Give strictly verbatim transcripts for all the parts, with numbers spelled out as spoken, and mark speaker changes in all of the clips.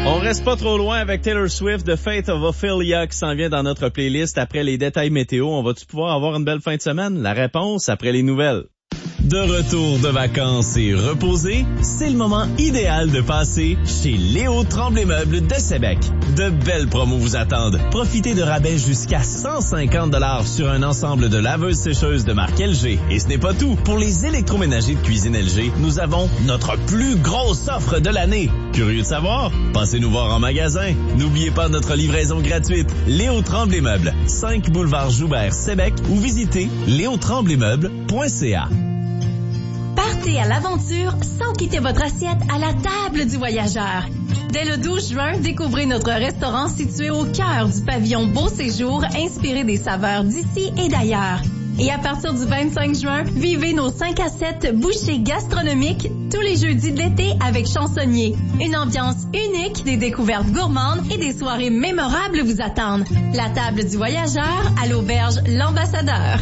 Speaker 1: On reste pas trop loin avec Taylor Swift, The Fate of Ophelia qui s'en vient dans notre playlist. Après les détails météo, on va-tu pouvoir avoir une belle fin de semaine? La réponse après les nouvelles. De retour de vacances et reposé, c'est le moment idéal de passer chez Léo Tremblay Meubles de Sébec. De belles promos vous attendent. Profitez de rabais jusqu'à cent cinquante dollars sur un ensemble de laveuses sécheuses de marque L G. Et ce n'est pas tout. Pour les électroménagers de cuisine L G, nous avons notre plus grosse offre de l'année. Curieux de savoir? Passez nous voir en magasin. N'oubliez pas notre livraison gratuite. Léo Tremblay Meubles, cinq boulevard Joubert, Sébec, ou visitez léo tremblay meubles point c a.
Speaker 2: Partez à l'aventure sans quitter votre assiette à la table du voyageur. Dès le douze juin, découvrez notre restaurant situé au cœur du pavillon Beau Séjour, inspiré des saveurs d'ici et d'ailleurs. Et à partir du vingt-cinq juin, vivez nos cinq à sept bouchées gastronomiques tous les jeudis de l'été avec Chansonnier. Une ambiance unique, des découvertes gourmandes et des soirées mémorables vous attendent. La table du voyageur à l'auberge L'Ambassadeur.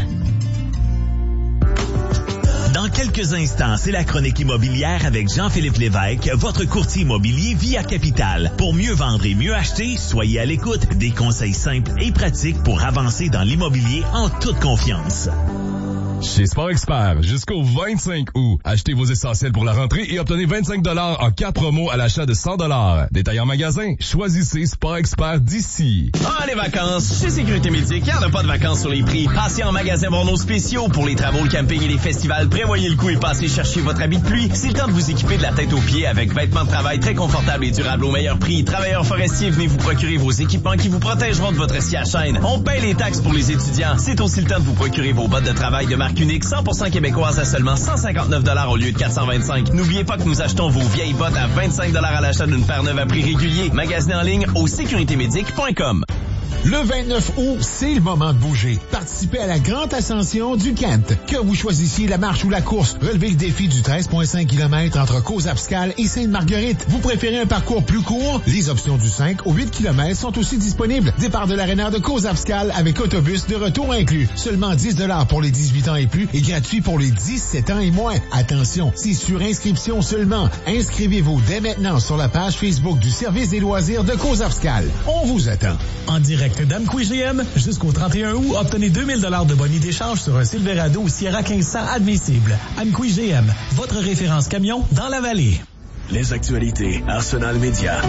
Speaker 3: Dans quelques instants, c'est la chronique immobilière avec Jean-Philippe Lévesque, votre courtier immobilier Via Capital. Pour mieux vendre et mieux acheter, soyez à l'écoute. Des conseils simples et pratiques pour avancer dans l'immobilier en toute confiance.
Speaker 4: Chez Sport Expert, jusqu'au vingt-cinq août, achetez vos essentiels pour la rentrée et obtenez vingt-cinq dollars en quatre promos à l'achat de cent dollars. Détail en magasin, choisissez Sport Expert d'ici.
Speaker 1: Ah, les vacances! Chez Sécurité Médic, il n'y en a pas de vacances sur les prix. Passez en magasin voir nos spéciaux pour les travaux, le camping et les festivals. Prévoyez le coup et passez chercher votre habit de pluie. C'est le temps de vous équiper de la tête aux pieds avec vêtements de travail très confortables et durables au meilleur prix. Travailleurs forestiers, venez vous procurer vos équipements qui vous protégeront de votre scie à chaîne. On paye les taxes pour les étudiants. C'est aussi le temps de vous procurer vos bottes de travail de marque unique cent pour cent québécoise à seulement cent cinquante-neuf dollars au lieu de quatre cent vingt-cinq. N'oubliez pas que nous achetons vos vieilles bottes à vingt-cinq dollars à l'achat d'une paire neuve à prix régulier. Magasinez en ligne au sécurité médic point com.
Speaker 5: Le vingt-neuf août, c'est le moment de bouger. Participez à la grande ascension du Kent. Que vous choisissiez la marche ou la course, relevez le défi du treize virgule cinq kilomètres entre Caux-Abscal et Sainte-Marguerite. Vous préférez un parcours plus court? Les options du cinq au huit kilomètres sont aussi disponibles. Départ de l'aréna de Caux-Abscal avec autobus de retour inclus. Seulement dix dollars pour les dix-huit ans et plus et gratuit pour les dix-sept ans et moins. Attention, c'est sur inscription seulement. Inscrivez-vous dès maintenant sur la page Facebook du service des loisirs de Caux-Abscal. On vous attend.
Speaker 6: En direct d'Amqui G M, jusqu'au trente et un août, obtenez deux mille dollars de bonus d'échange sur un Silverado ou Sierra quinze cents admissible. Amqui G M, votre référence camion dans la vallée.
Speaker 3: Les actualités Arsenal Média.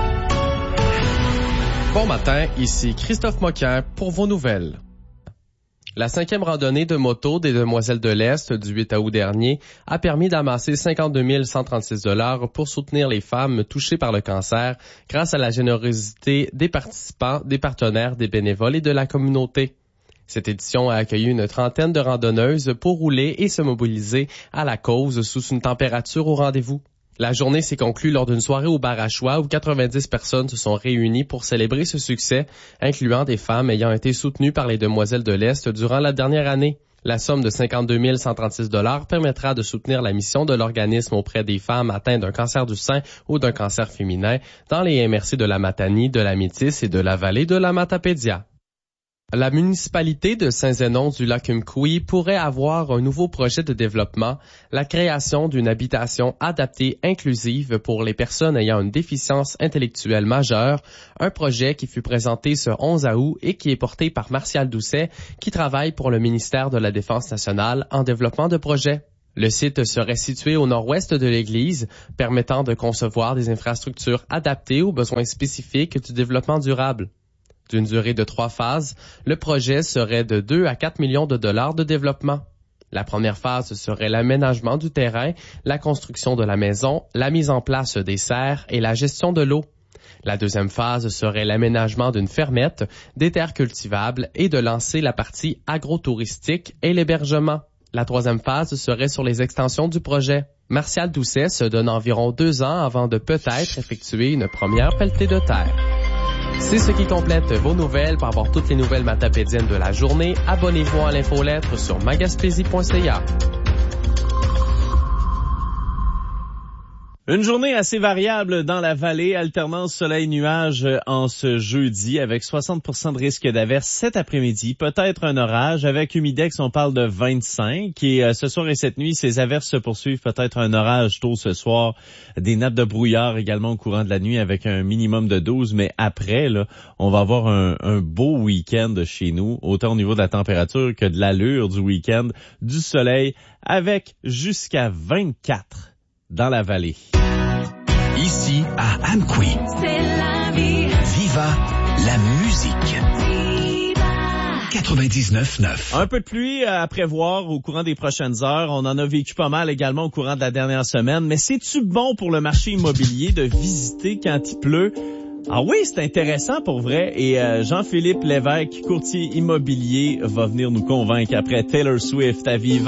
Speaker 7: Bon matin, ici Christophe Moquin pour vos nouvelles. La cinquième randonnée de moto des Demoiselles de l'Est du huit août dernier a permis d'amasser cinquante-deux mille cent trente-six dollars pour soutenir les femmes touchées par le cancer grâce à la générosité des participants, des partenaires, des bénévoles et de la communauté. Cette édition a accueilli une trentaine de randonneuses pour rouler et se mobiliser à la cause sous une température au rendez-vous. La journée s'est conclue lors d'une soirée au bar à choix où quatre-vingt-dix personnes se sont réunies pour célébrer ce succès, incluant des femmes ayant été soutenues par les Demoiselles de l'Est durant la dernière année. La somme de cinquante-deux mille cent trente-six dollars permettra de soutenir la mission de l'organisme auprès des femmes atteintes d'un cancer du sein ou d'un cancer féminin dans les M R C de la Matanie, de la Métis et de la vallée de la Matapédia. La municipalité de Saint-Zénon-du-Lac-Umpqui pourrait avoir un nouveau projet de développement, la création d'une habitation adaptée inclusive pour les personnes ayant une déficience intellectuelle majeure, un projet qui fut présenté ce onze août et qui est porté par Martial Doucet, qui travaille pour le ministère de la Défense nationale en développement de projets. Le site serait situé au nord-ouest de l'église, permettant de concevoir des infrastructures adaptées aux besoins spécifiques du développement durable. D'une durée de trois phases, le projet serait de deux à quatre millions de dollars de développement. La première phase serait l'aménagement du terrain, la construction de la maison, la mise en place des serres et la gestion de l'eau. La deuxième phase serait l'aménagement d'une fermette, des terres cultivables et de lancer la partie agro-touristique et l'hébergement. La troisième phase serait sur les extensions du projet. Martial Doucet se donne environ deux ans avant de peut-être effectuer une première pelletée de terre. C'est ce qui complète vos nouvelles. Pour avoir toutes les nouvelles matapédiennes de la journée, abonnez-vous à l'infolettre sur magaspésie point c a.
Speaker 1: Une journée assez variable dans la vallée, alternance soleil-nuage en ce jeudi avec soixante pour cent de risque d'averse cet après-midi, peut-être un orage. Avec Humidex, on parle de vingt-cinq et euh, ce soir et cette nuit, ces averses se poursuivent, peut-être un orage tôt ce soir, des nappes de brouillard également au courant de la nuit avec un minimum de douze, mais après, là, on va avoir un, un beau week-end chez nous, autant au niveau de la température que de l'allure du week-end, du soleil avec jusqu'à vingt-quatre dans la vallée.
Speaker 3: Ici, à Amqui.
Speaker 2: C'est la vie.
Speaker 3: Viva la musique.
Speaker 2: Viva.
Speaker 3: quatre-vingt-dix-neuf neuf.
Speaker 1: Un peu de pluie à prévoir au courant des prochaines heures. On en a vécu pas mal également au courant de la dernière semaine. Mais c'est-tu bon pour le marché immobilier de visiter quand il pleut? Ah oui, c'est intéressant pour vrai. Et euh, Jean-Philippe Lévesque, courtier immobilier, va venir nous convaincre après Taylor Swift à Viva.